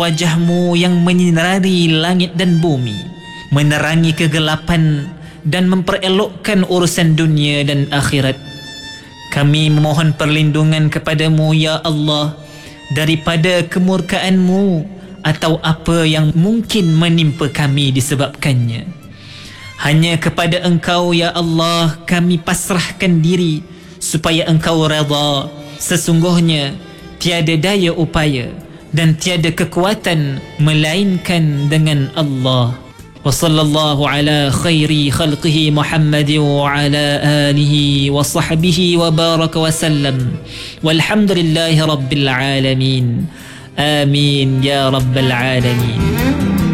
wajahmu yang menyinari langit dan bumi, menerangi kegelapan dan memperelokkan urusan dunia dan akhirat. Kami memohon perlindungan kepadamu ya Allah daripada kemurkaan-Mu atau apa yang mungkin menimpa kami disebabkannya. Hanya kepada Engkau ya Allah kami pasrahkan diri supaya Engkau redha. Sesungguhnya tiada daya upaya dan tiada kekuatan melainkan dengan Allah. وصلى الله على خير خلقه محمد وعلى آله وصحبه وبارك وسلم والحمد لله رب العالمين آمين يا رب العالمين.